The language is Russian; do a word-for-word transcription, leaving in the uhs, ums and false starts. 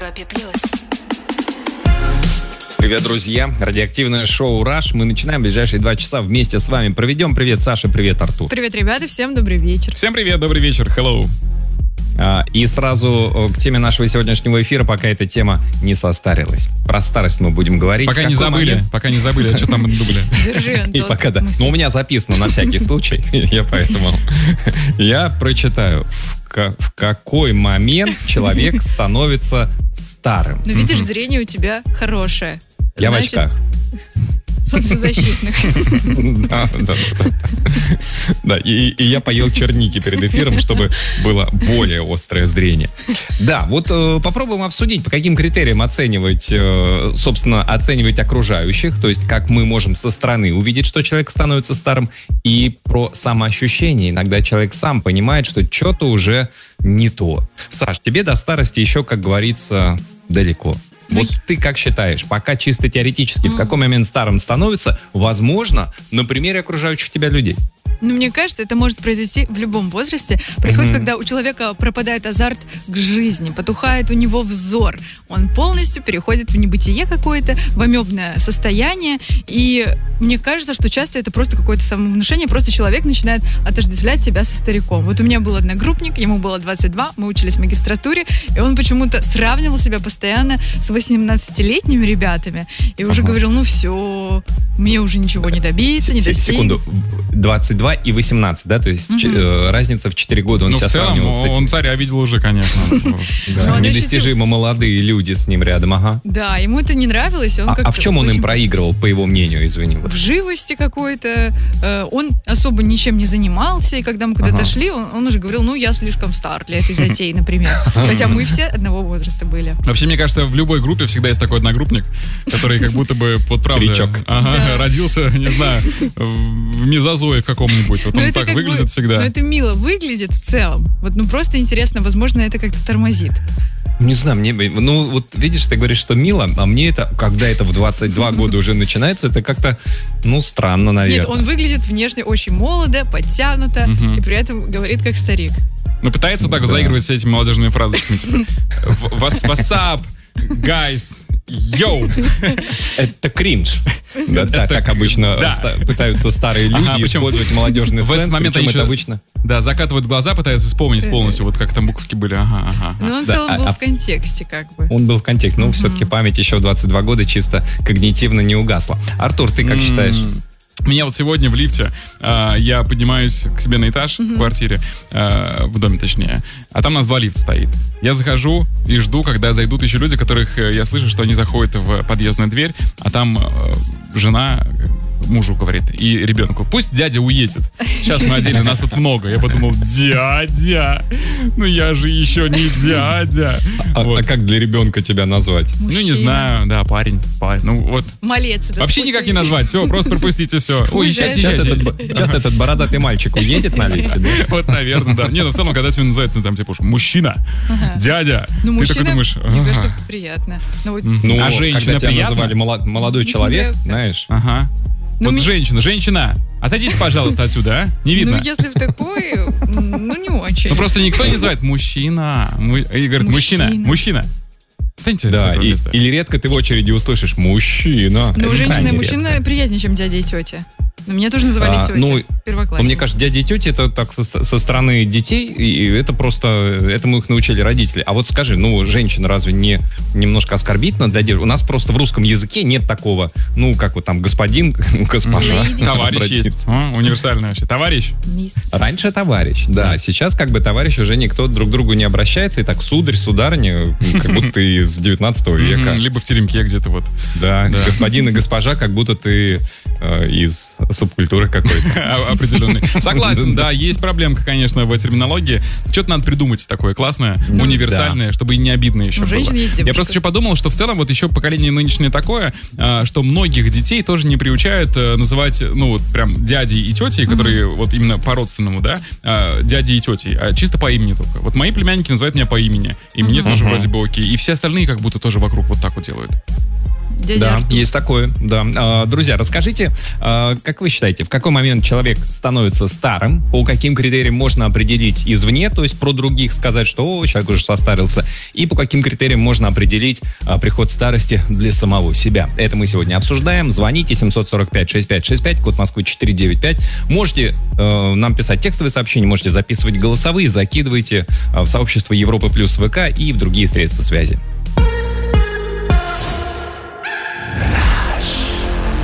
Европе плюс. Привет, друзья. Радиоактивное шоу «Раш». Мы начинаем ближайшие два часа вместе с вами проведем. Привет, Саша, привет, Артур. Привет, ребята, всем добрый вечер. Всем привет, добрый вечер, hello. А, и сразу к теме нашего сегодняшнего эфира, пока эта тема не состарилась. Про старость мы будем говорить. Пока не забыли, момент... пока не забыли, а что там дубли. Держи, Антон. И пока да. Ну, у меня записано на всякий случай, я поэтому... Я прочитаю. В какой момент человек становится старым? Ну, видишь, зрение у тебя хорошее. Я в очках. Солнцезащитных. Да, да, да. Да, и, и я поел черники перед эфиром, чтобы было более острое зрение. Да, вот э, попробуем обсудить, по каким критериям оценивать, э, собственно, оценивать окружающих, то есть как мы можем со стороны увидеть, что человек становится старым, и про самоощущение. Иногда человек сам понимает, что что-то уже не то. Саш, тебе до старости еще, как говорится, далеко. Вот ты как считаешь, пока чисто теоретически, в какой момент старым становится, возможно, на примере окружающих тебя людей? Ну, мне кажется, это может произойти в любом возрасте. Происходит, mm-hmm. когда у человека пропадает азарт к жизни, потухает у него взор. Он полностью переходит в небытие какое-то, в амебное состояние. И мне кажется, что часто это просто какое-то самовнушение, просто человек начинает отождествлять себя со стариком. Вот у меня был одногруппник, ему было двадцать два, мы учились в магистратуре, и он почему-то сравнивал себя постоянно с восемнадцатилетними ребятами. И уже ага. говорил, ну все, мне уже ничего не добиться, не достигнуть. Секунду, двадцать два и восемнадцать, да? То есть mm-hmm. э, разница в четыре года он ну, себя в целом, сравнивал с этим. Он царя видел уже, конечно. Недостижимо молодые люди с ним рядом, ага. Да, ему это не нравилось. А в чем он им проигрывал, по его мнению, извини? В живости какой-то. Он особо ничем не занимался, и когда мы куда-то шли, он уже говорил, ну, я слишком стар для этой затеи, например. Хотя мы все одного возраста были. Вообще, мне кажется, в любой группе всегда есть такой одногруппник, который как будто бы, вот правда, родился, не знаю, в мезозое в каком-нибудь. Вот он так выглядит бы, всегда. Но это мило выглядит в целом. Вот, ну просто интересно, возможно, это как-то тормозит. Не знаю, мне, ну вот видишь, ты говоришь, что мило, а мне это, когда это в двадцать два года уже начинается, это как-то, ну, странно, наверное. Нет, он выглядит внешне очень молодо, подтянуто, uh-huh. и при этом говорит как старик. Ну, пытается вот так да. заигрывать с этими молодежными фразочками, типа, what's up, guys, йоу. Это кринж. Да, это, так, как обычно да. ста- пытаются старые люди ага, использовать молодежный сленг. В этот момент они еще, обычно... да, закатывают глаза, пытаются вспомнить полностью, вот как там буковки были. Ага, ага. Но он да, в целом а, был а, в контексте как бы. Он был в контексте, но mm-hmm. все-таки память еще в двадцать два года чисто когнитивно не угасла. Артур, ты как mm-hmm. считаешь? Меня вот сегодня в лифте, э, я поднимаюсь к себе на этаж mm-hmm. в квартире, э, в доме точнее, а там у нас два лифта стоит. Я захожу и жду, когда зайдут еще люди, которых э, я слышу, что они заходят в подъездную дверь, а там э, жена мужу говорит и ребенку, пусть дядя уедет. Сейчас мы одели, нас тут много. Я подумал, дядя, ну я же еще не дядя. А, вот. а как для ребенка тебя назвать? Мужчина. Ну не знаю, да, парень, парень. Ну вот. Малец. Вообще никак не назвать, все, просто пропустите все. Ой, сейчас, сейчас, этот, сейчас этот бородатый мальчик уедет на лифте, да? Вот, наверное, да. Не, ну в целом, когда тебя называют, там типа мужчина, ага. дядя, ну, ты мужчина, такой думаешь... Мне ага. кажется, приятно. Ну, вот, ну а женщина когда тебя называли молодой человек, знаешь? Ага. Ну, вот ми... женщина, женщина, отойдите, пожалуйста, отсюда, а? Не видно. Ну, если в такой, ну, не очень. Ну, просто никто не называет мужчина. Му... И говорит, мужчина, мужчина. мужчина. Встаньте да, с этого и, места. Или редко ты в очереди услышишь мужчина. Ну, женщина и мужчина редко. Приятнее, чем дядя и тетя. Но меня тоже называли а, тетя, ну, первоклассник. Мне кажется, дяди и тети это так со, со стороны детей, и это просто, этому их научили родители. А вот скажи, ну, женщина разве не немножко оскорбительна для девушек? У нас просто в русском языке нет такого, ну, как вот там господин, госпожа. Товарищ есть. А, универсальный вообще. Товарищ? Мисс. Раньше товарищ, да. Сейчас как бы товарищ уже никто друг к другу не обращается, и так сударь, сударыня, как будто ты из девятнадцатого века. Либо в теремке где-то вот. Да, господин и госпожа, как будто ты из субкультуры какой-то. Определенный. Согласен, да, есть проблемка, конечно, в терминологии. Что-то надо придумать такое классное, универсальное, чтобы не обидно еще было. Я просто еще подумал, что в целом вот еще поколение нынешнее такое, что многих детей тоже не приучают называть, ну вот прям дядей и тетей, которые вот именно по-родственному, да, дядей и тетей, а чисто по имени только. Вот мои племянники называют меня по имени, и мне тоже вроде бы окей. И все остальные как будто тоже вокруг вот так вот делают. Дядя Да, Артур. есть такое, да. А, Друзья, расскажите, а, как вы считаете, в какой момент человек становится старым, по каким критериям можно определить извне, то есть про других сказать, что о, человек уже состарился, и по каким критериям можно определить а, приход старости для самого себя. Это мы сегодня обсуждаем. Звоните семь сорок пять шестьдесят пять шестьдесят пять, код Москвы четыреста девяносто пять. Можете э, нам писать текстовые сообщения, можете записывать голосовые, закидывайте э, в сообщество Европы плюс ВК и в другие средства связи.